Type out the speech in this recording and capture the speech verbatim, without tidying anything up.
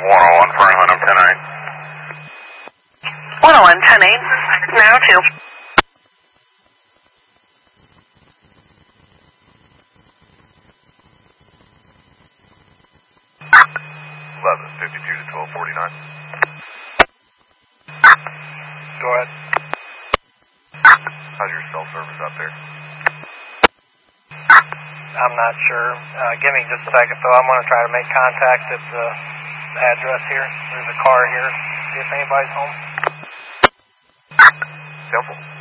one oh one, Franklin, I'm ten eight. one oh one, ten eight, nine oh two. eleven fifty-two to twelve forty-nine. Go ahead. How's your cell service out there? I'm not sure. Uh, give me just a second, though. I'm going to try to make contact at the address here. There's a car here. See if anybody's home. Simple.